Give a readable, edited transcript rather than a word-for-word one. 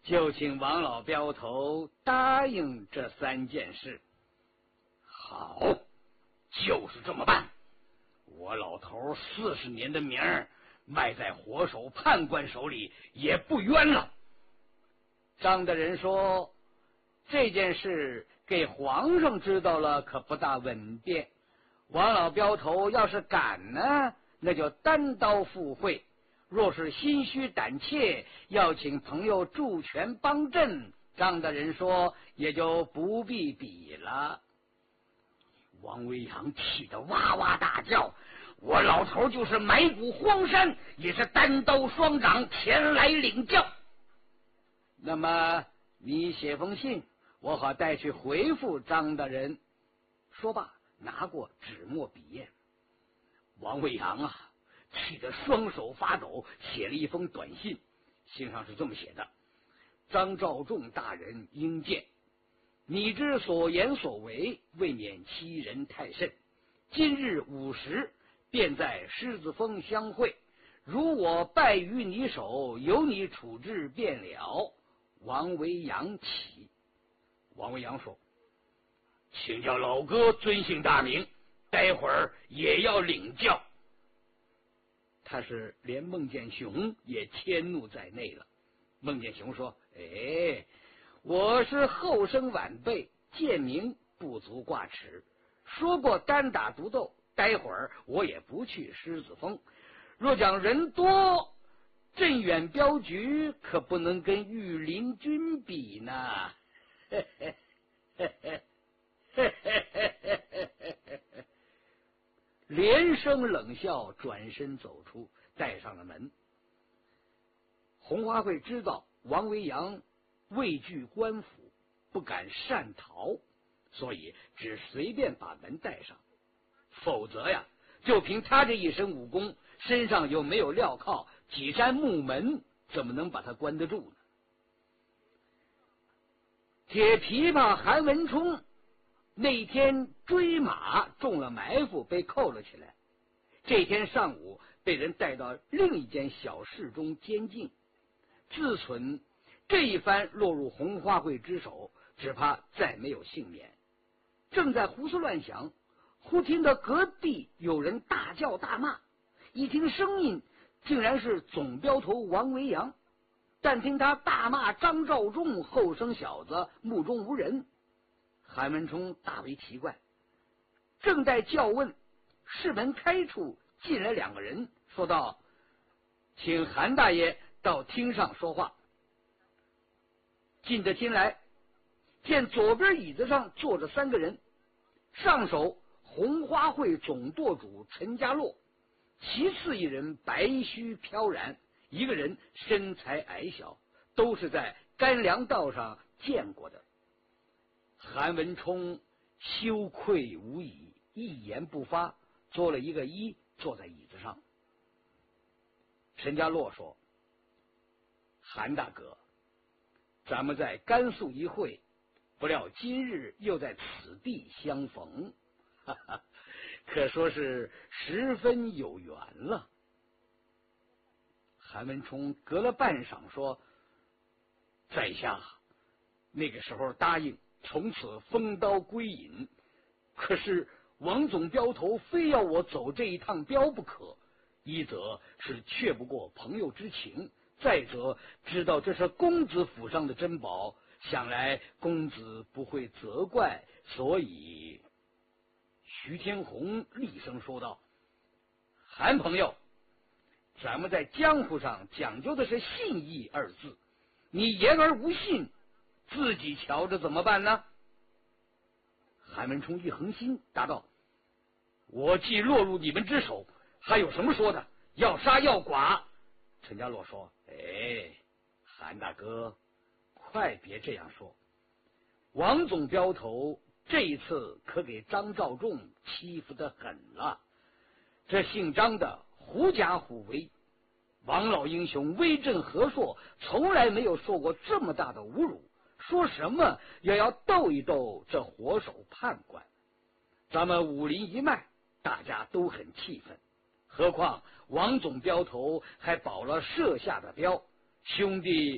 就请王老镖头答应这3件事。 好，就是这么办。我老头40年的名儿卖在火手判官手里也不冤了。 张大人说，这件事给皇上知道了可不大稳便，王老镖头要是敢呢，那就单刀赴会；若是心虚胆怯，要请朋友助拳帮阵，张大人说也就不必比了。 王维阳气得哇哇大叫，我老头就是埋骨荒山，也是单刀双掌前来领教。 那么你写封信，我好带去回复张大人。说罢，拿过纸墨笔砚。 王维阳啊，气得双手发抖，写了一封短信。信上是这么写的： 张召仲大人应见，你之所言所为，未免欺人太甚。今日午时，便在狮子峰相会，如我败于你手，由你处置便了。王维阳起。 王维阳说：请教老哥尊姓大名，待会儿也要领教。 他是连孟建雄也迁怒在内了。孟建雄说：我是后生晚辈，贱名不足挂齿，说过单打独斗，待会儿我也不去狮子峰。若讲人多，镇远镖局可不能跟御林军比呢。连声冷笑，转身走出，带上了门。红花会知道王维阳畏惧官府，不敢擅逃，所以只随便把门带上。否则呀，就凭他这一身武功，身上又没有镣铐，几扇木门怎么能把他关得住呢？铁琵琶韩文冲那天追马中了埋伏，被扣了起来。这天上午被人带到另一间小室中监禁，自忖这一番落入红花会之手，只怕再没有幸免。正在胡思乱想，忽听得隔壁有人大叫大骂，一听声音，竟然是总镖头王维阳。但听他大骂张召仲后生小子目中无人，韩文冲大为奇怪。正待叫问，室门开处进来2个人，说道：请韩大爷到厅上说话。进得厅来，见左边椅子上坐着3个人，上手红花会总舵主陈家洛，其次一人白须飘然，一个人身材矮小，都是在甘良道上见过的。韩文冲羞愧无已，一言不发，作了一个揖，坐在椅子上。陈家洛说：韩大哥，咱们在甘肃一会，不料今日又在此地相逢，哈哈，可说是十分有缘了。韩文冲隔了半晌说：在下那个时候答应从此封刀归隐，可是王总镖头非要我走这一趟镖不可，一则是却不过朋友之情，再则知道这是公子府上的珍宝，想来公子不会责怪，所以。徐天红厉声说道：韩朋友，咱们在江湖上讲究的是信义2字，你言而无信，自己瞧着怎么办呢？韩文冲一横心，答道：我既落入你们之手，还有什么说的？要杀要剐。陈家洛说：韩大哥，快别这样说，王总镖头这一次可给张召仲欺负得很了。这姓张的狐假虎威，王老英雄威震河朔，从来没有受过这么大的侮辱，说什么也要斗一斗这火手判官。咱们武林一脉，大家都很气愤，何况王总镖头还保了设下的镖，兄弟